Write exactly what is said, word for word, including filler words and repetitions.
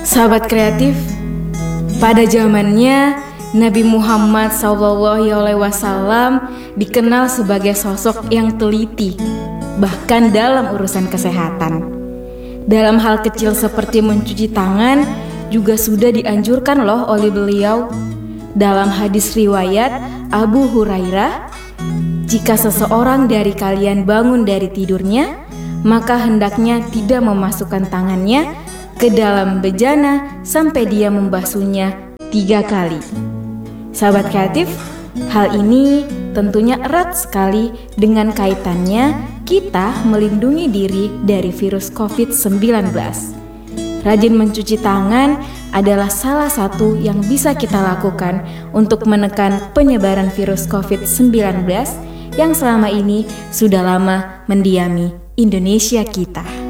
Sahabat kreatif, pada zamannya Nabi Muhammad shallallahu alaihi wasallam dikenal sebagai sosok yang teliti, bahkan dalam urusan kesehatan. Dalam hal kecil seperti mencuci tangan juga sudah dianjurkan loh oleh beliau. Dalam hadis riwayat Abu Hurairah, jika seseorang dari kalian bangun dari tidurnya, maka hendaknya tidak memasukkan tangannya ke dalam bejana sampai dia membasuhnya tiga kali. Sahabat kreatif, hal ini tentunya erat sekali dengan kaitannya kita melindungi diri dari virus covid sembilan belas. Rajin mencuci tangan adalah salah satu yang bisa kita lakukan untuk menekan penyebaran virus covid sembilan belas yang selama ini sudah lama mendiami Indonesia kita.